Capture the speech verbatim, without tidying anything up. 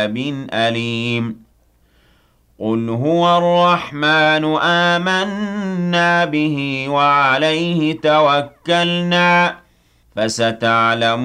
أليم قل هو الرحمن آمنا به وعليه توكلنا فستعلمون